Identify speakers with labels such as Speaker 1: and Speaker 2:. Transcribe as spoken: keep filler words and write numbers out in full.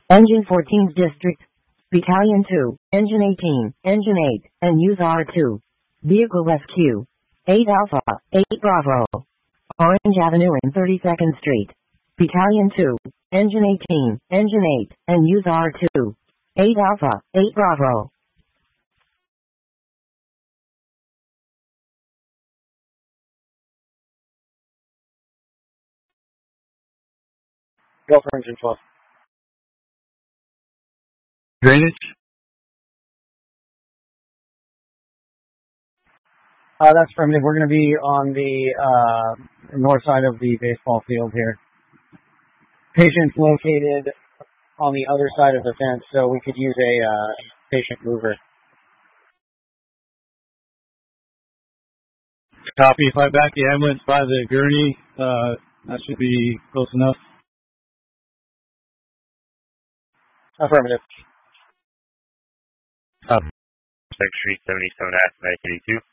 Speaker 1: Engine fourteenth District. Battalion two, Engine eighteen, Engine eight, and use R two. Vehicle S Q. eight Alpha, eight Bravo. Orange Avenue and thirty-second Street. Battalion two, Engine eighteen, Engine eight, and use R two. eight Alpha, eight Bravo.
Speaker 2: Go for Engine twelve.
Speaker 3: Drainage?
Speaker 2: Uh, that's affirmative. We're going to be on the uh, north side of the baseball field here. Patient's located on the other side of the fence, so we could use a uh, patient mover.
Speaker 3: Copy. If I back the ambulance by the gurney, uh, that should be close enough.
Speaker 2: Affirmative.
Speaker 4: Up. Street seventy-seven F, nine eighty-two.